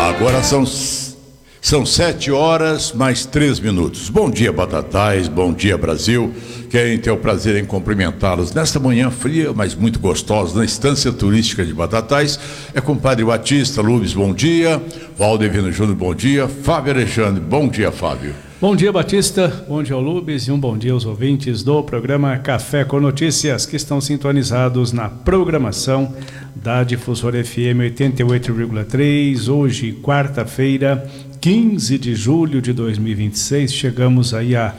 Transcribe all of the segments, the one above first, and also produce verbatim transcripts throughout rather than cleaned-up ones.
Agora são, são sete horas mais três minutos. Bom dia, Batatais, bom dia, Brasil. Quem tem o prazer em cumprimentá-los nesta manhã fria, mas muito gostosa, na estância turística de Batatais, é com o Padre Batista. Lubes, bom dia. Valdevino Júnior, bom dia. Fábio Alexandre, bom dia, Fábio. Bom dia, Batista, bom dia ao Lubes e um bom dia aos ouvintes do programa Café com Notícias, que estão sintonizados na programação da Difusora F M oitenta e oito vírgula três. Hoje, quarta-feira, quinze de julho de dois mil e vinte e seis, chegamos aí a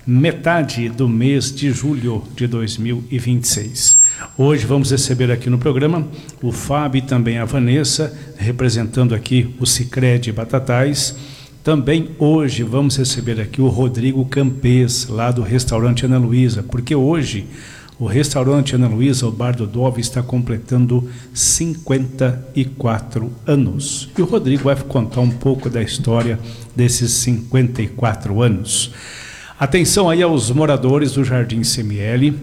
metade do mês de julho de dois mil e vinte e seis. Hoje vamos receber aqui no programa o Fábio e também a Vanessa, representando aqui o Sicredi Batatais. Também hoje vamos receber aqui o Rodrigo Campes, lá do restaurante Ana Luísa, porque hoje o restaurante Ana Luísa, o Bar do Dove, está completando cinquenta e quatro anos. E o Rodrigo vai contar um pouco da história desses cinquenta e quatro anos. Atenção aí aos moradores do Jardim C M L.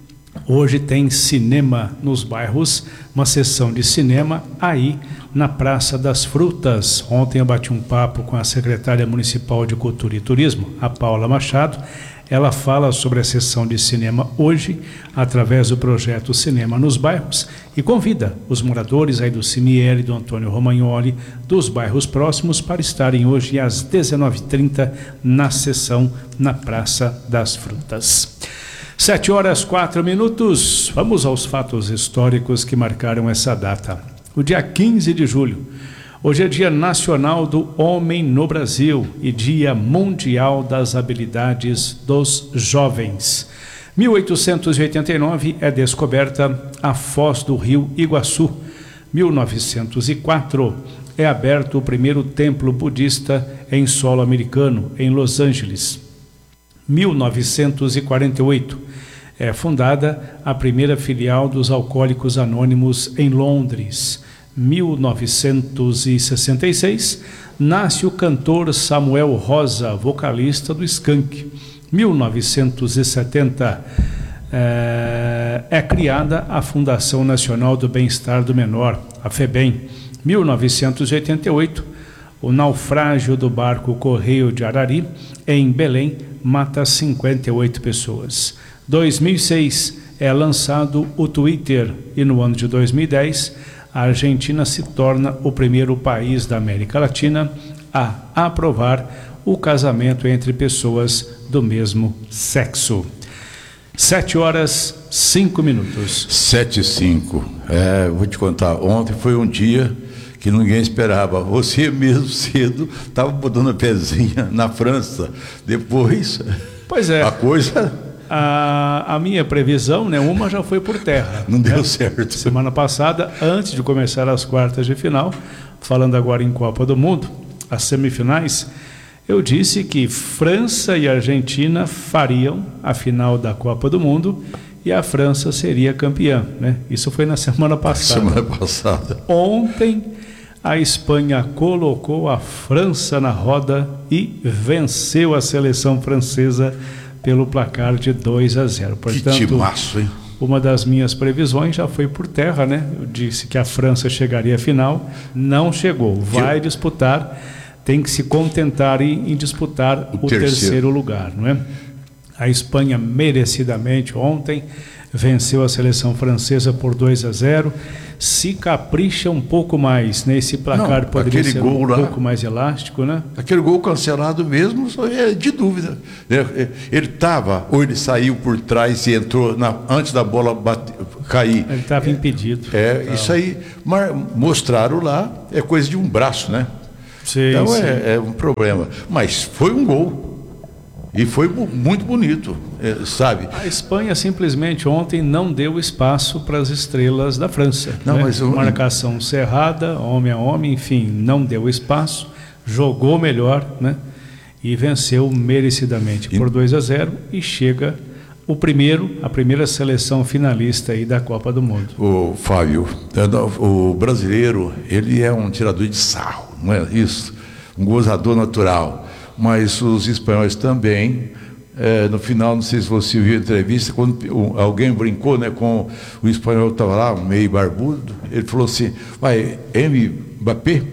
Hoje tem cinema nos bairros, uma sessão de cinema aí na Praça das Frutas. Ontem eu bati um papo com a secretária municipal de Cultura e Turismo, a Paula Machado. Ela fala sobre a sessão de cinema hoje, através do projeto Cinema nos Bairros, e convida os moradores aí do C M L, do Antônio Romagnoli, dos bairros próximos, para estarem hoje às dezenove e trinta na sessão na Praça das Frutas. Sete horas, quatro minutos. Vamos aos fatos históricos que marcaram essa data. O dia quinze de julho. Hoje é Dia Nacional do Homem no Brasil e Dia Mundial das Habilidades dos Jovens. mil oitocentos e oitenta e nove é descoberta a Foz do Rio Iguaçu. mil novecentos e quatro é aberto o primeiro templo budista em solo americano, em Los Angeles. mil novecentos e quarenta e oito é fundada a primeira filial dos Alcoólicos Anônimos em Londres. mil novecentos e sessenta e seis nasce o cantor Samuel Rosa, vocalista do Skank. mil novecentos e setenta é, é criada a Fundação Nacional do Bem-Estar do Menor, a FEBEM. mil novecentos e oitenta e oito o naufrágio do barco Correio de Arari, em Belém, mata cinquenta e oito pessoas. dois mil e seis é lançado o Twitter e no ano de dois mil e dez a Argentina se torna o primeiro país da América Latina a aprovar o casamento entre pessoas do mesmo sexo. Sete horas, cinco minutos. Sete e cinco. É, vou te contar, ontem foi um dia que ninguém esperava. Você mesmo cedo estava botando a pezinha na França. Depois, pois é, a coisa... A, a minha previsão, né, uma já foi por terra. Não deu né? certo. Semana passada, antes de começar as quartas de final, falando agora em Copa do Mundo, as semifinais, eu disse que França e Argentina fariam a final da Copa do Mundo e a França seria campeã, né? Isso foi na semana passada. Semana passada. Ontem, a Espanha colocou a França na roda e venceu a seleção francesa pelo placar de dois a zero. Portanto, que timaço, hein? Uma das minhas previsões já foi por terra, né? Eu disse que a França chegaria à final, não chegou. Vai que... disputar, tem que se contentar em, em disputar o, o terceiro. terceiro lugar, não é? A Espanha merecidamente ontem venceu a seleção francesa por dois a zero. Se capricha um pouco mais nesse placar, não, poderia ser um lá, pouco mais elástico, né? Aquele gol cancelado mesmo é de dúvida. Ele estava, ou ele saiu por trás e entrou na, antes da bola bate, cair. Ele estava é, impedido. É, então. Isso aí, mostraram lá, é coisa de um braço, né? Sim, então sim. É, é um problema. Mas foi um gol. E foi muito bonito, sabe? A Espanha simplesmente ontem não deu espaço para as estrelas da França. Não, né? mas eu... Marcação cerrada, homem a homem, enfim, não deu espaço, jogou melhor, né? E venceu merecidamente por dois a zero e chega o primeiro, a primeira seleção finalista aí da Copa do Mundo. O Fábio, o brasileiro, ele é um tirador de sarro, não é isso? Um gozador natural. Mas os espanhóis também, é, no final, não sei se você viu a entrevista, quando alguém brincou, né, com o espanhol que estava lá, meio barbudo, ele falou assim, vai, Mbappé,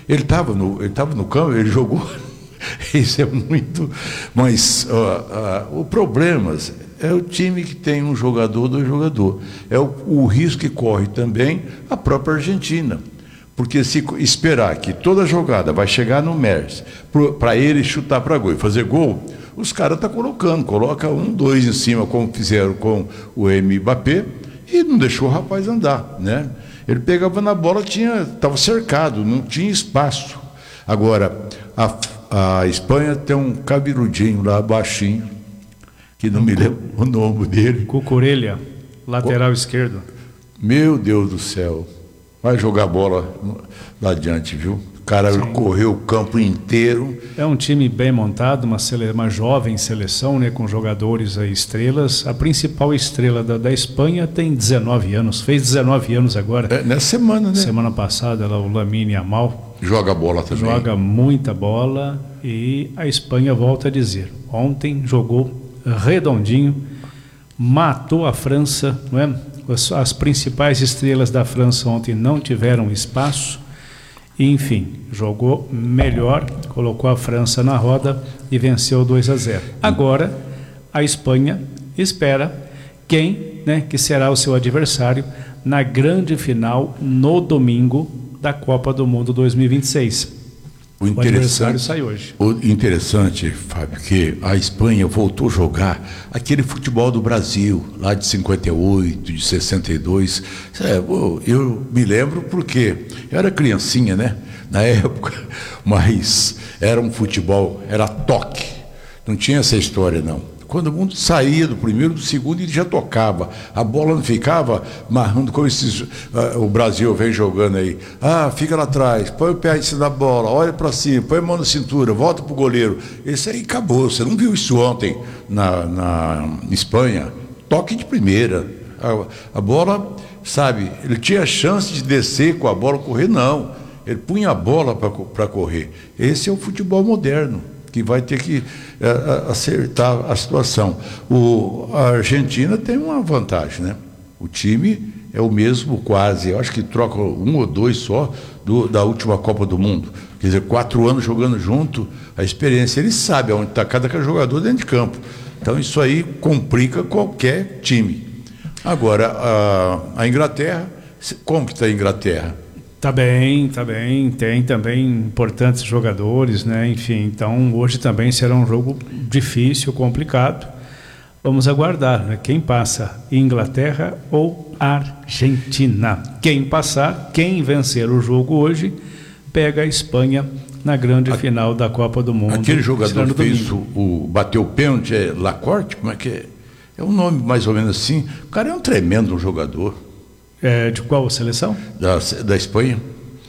Ele estava no, ele estava no campo, ele jogou. Isso é muito. Mas uh, uh, o problema é o time que tem um jogador, dois jogadores. É o, o risco que corre também a própria Argentina. Porque se esperar que toda jogada vai chegar no Messi, para ele chutar para gol e fazer gol, os caras estão tá colocando, coloca um, dois em cima, como fizeram com o Mbappé, e não deixou o rapaz andar, né? Ele pegava na bola, tinha, estava cercado, não tinha espaço. Agora, a, a Espanha tem um cabeludinho lá, baixinho, que não um me lembro o nome dele. Cucurella, lateral o... esquerdo. Meu Deus do céu. Vai jogar bola lá adiante, viu? O cara Sim. correu o campo inteiro. É um time bem montado, uma, sele... uma jovem seleção, né, com jogadores aí, estrelas. A principal estrela da, da Espanha tem dezenove anos, fez dezenove anos agora. É, nessa semana, né? Semana passada, lá, o Lamine Yamal. Joga bola também. Joga muita bola e a Espanha volta a dizer. Ontem jogou redondinho, matou a França, não é? As, as principais estrelas da França ontem não tiveram espaço. Enfim, jogou melhor, colocou a França na roda e venceu dois a zero. Agora, a Espanha espera quem, né, que será o seu adversário na grande final no domingo da Copa do Mundo dois mil e vinte e seis. O, o adversário sai hoje. O interessante, Fábio, que a Espanha voltou a jogar aquele futebol do Brasil, lá de cinquenta e oito, de sessenta e dois. É, eu me lembro porque eu era criancinha, né? Na época, mas era um futebol, era toque. Não tinha essa história, não. Quando o mundo saía do primeiro, do segundo, ele já tocava. A bola não ficava marrando como esses, uh, o Brasil vem jogando aí. Ah, fica lá atrás, põe o pé em cima da bola, olha para cima, põe a mão na cintura, volta para o goleiro. Esse aí acabou. Você não viu isso ontem na, na Espanha? Toque de primeira. A, a bola, sabe, ele tinha chance de descer com a bola, correr, não. Ele punha a bola para correr. Esse é o futebol moderno, que vai ter que uh, acertar a situação. O, a Argentina tem uma vantagem, né? O time é o mesmo quase, eu acho que troca um ou dois só do, da última Copa do Mundo. Quer dizer, quatro anos jogando junto, a experiência, ele sabe onde está cada jogador dentro de campo. Então isso aí complica qualquer time. Agora, a, a Inglaterra, como que está a Inglaterra? Tá bem, tá bem, tem também importantes jogadores, né? Enfim, então hoje também será um jogo difícil, complicado. Vamos aguardar, né? Quem passa, Inglaterra ou Argentina. Quem passar, quem vencer o jogo hoje, pega a Espanha na grande a, final da Copa do Mundo. Aquele jogador que fez o, o bateu o pênalti, é Lacorte, como é que é? É um nome mais ou menos assim. O cara é um tremendo jogador. É, de qual seleção? Da, da Espanha.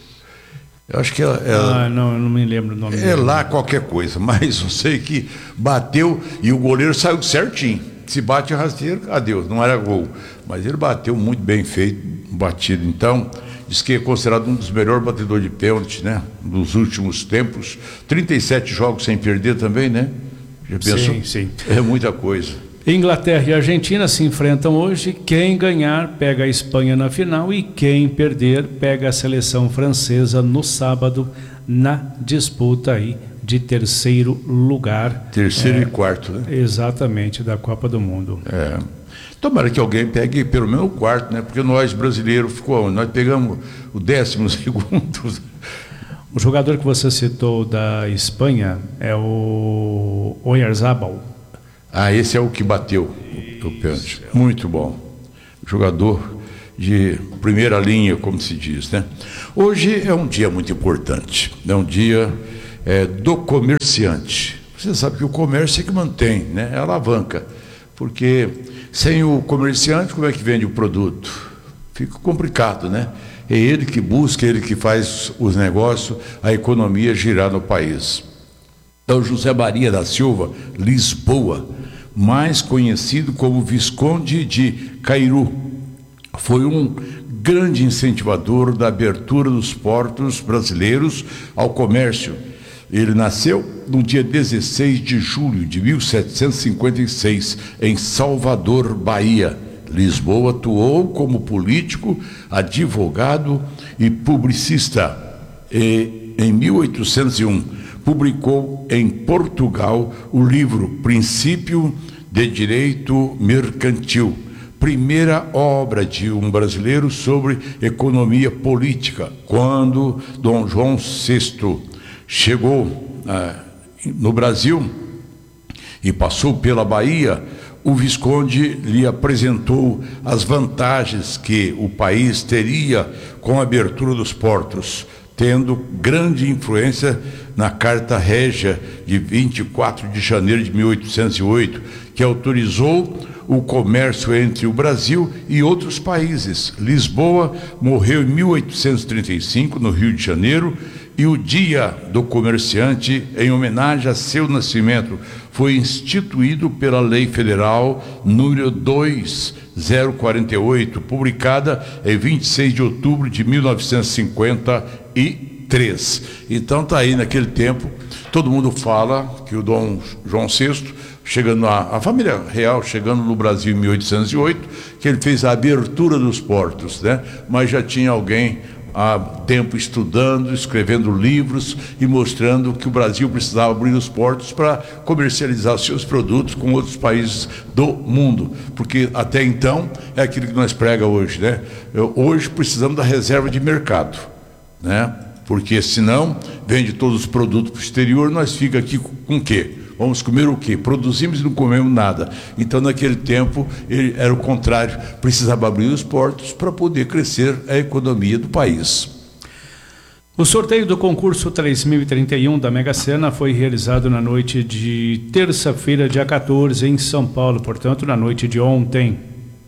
Eu acho que ela, ela ah, não, eu não me lembro o nome é dele. lá qualquer coisa, mas eu sei que bateu e o goleiro saiu certinho. Se bate rasteiro, adeus, não era gol. Mas ele bateu muito bem feito, batido. Então, diz que é considerado um dos melhores batedores de pênalti, né? Dos últimos tempos. trinta e sete jogos sem perder também, né? Já pensou? Sim, sim. É muita coisa. Inglaterra e Argentina se enfrentam hoje. Quem ganhar pega a Espanha na final e quem perder pega a seleção francesa no sábado na disputa aí de terceiro lugar. Terceiro é, e quarto, né? Exatamente, da Copa do Mundo. É. Tomara que alguém pegue pelo menos o quarto, né? Porque nós brasileiros ficou, nós pegamos o décimo segundo. O jogador que você citou da Espanha é o Oyarzabal. Ah, esse é o que bateu o pênalti. Muito bom. Jogador de primeira linha, como se diz, né? Hoje é um dia muito importante. É um dia é, do comerciante. Você sabe que o comércio é que mantém, né? É a alavanca. Porque sem o comerciante, como é que vende o produto? Fica complicado, né? É ele que busca, é ele que faz os negócios, a economia girar no país. Então, José Maria da Silva, Lisboa, mais conhecido como Visconde de Cairu, foi um grande incentivador da abertura dos portos brasileiros ao comércio. Ele nasceu no dia dezesseis de julho de mil setecentos e cinquenta e seis, em Salvador, Bahia. Lisboa atuou como político, advogado e publicista. E em mil oitocentos e um, publicou em Portugal o livro Princípio de Direito Mercantil, primeira obra de um brasileiro sobre economia política. Quando Dom João sexto chegou ah, no Brasil e passou pela Bahia, o Visconde lhe apresentou as vantagens que o país teria com a abertura dos portos, tendo grande influência na Carta Régia de vinte e quatro de janeiro de mil oitocentos e oito, que autorizou o comércio entre o Brasil e outros países. Lisboa morreu em mil oitocentos e trinta e cinco, no Rio de Janeiro, e o Dia do Comerciante, em homenagem a seu nascimento, foi instituído pela Lei Federal número dois mil quarenta e oito, publicada em vinte e seis de outubro de mil novecentos e cinquenta e três. Então está aí, naquele tempo, todo mundo fala que o Dom João sexto, chegando a, a família real, chegando no Brasil em mil oitocentos e oito, que ele fez a abertura dos portos, né? Mas já tinha alguém há tempo estudando, escrevendo livros e mostrando que o Brasil precisava abrir os portos para comercializar os seus produtos com outros países do mundo, porque até então é aquilo que nós prega hoje, né? Hoje precisamos da reserva de mercado, né? Porque senão vende todos os produtos para o exterior, nós fica aqui com o quê? Vamos comer o quê? Produzimos e não comemos nada. Então, naquele tempo, ele era o contrário. Precisava abrir os portos para poder crescer a economia do país. O sorteio do concurso três mil e trinta e um da Mega Sena foi realizado na noite de terça-feira, dia quatorze, em São Paulo, portanto, na noite de ontem.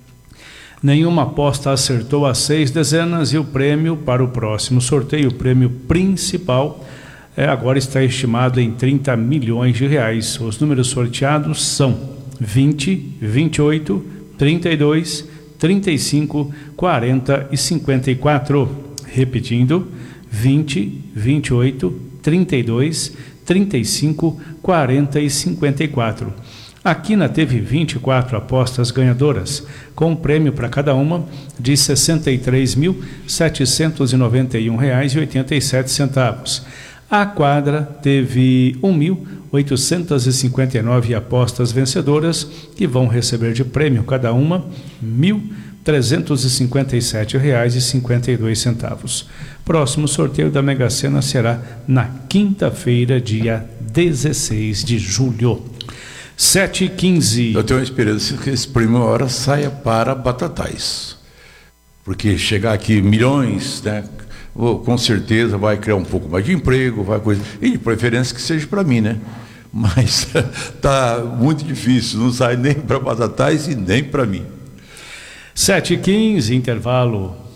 Nenhuma aposta acertou as seis dezenas e o prêmio para o próximo sorteio, o prêmio principal, é, agora está estimado em trinta milhões de reais. Os números sorteados são vinte, vinte e oito, trinta e dois, trinta e cinco, quarenta e cinquenta e quatro. Repetindo, vinte, vinte e oito, trinta e dois, trinta e cinco, quarenta e cinquenta e quatro. A Quina teve vinte e quatro apostas ganhadoras, com um prêmio para cada uma de sessenta e três mil, setecentos e noventa e um reais e oitenta e sete centavos. A Quadra teve um mil, oitocentos e cinquenta e nove apostas vencedoras, que vão receber de prêmio cada uma mil, trezentos e cinquenta e sete reais e cinquenta e dois centavos. Próximo sorteio da Mega Sena será na quinta-feira, dia dezesseis de julho. sete e quinze. Eu tenho uma esperança que esse prêmio uma hora saia para Batatais, porque chegar aqui milhões, né, com certeza vai criar um pouco mais de emprego, vai coisa, e de preferência que seja para mim, né? Mas tá muito difícil, não sai nem para Batatais e nem para mim. sete e quinze, intervalo.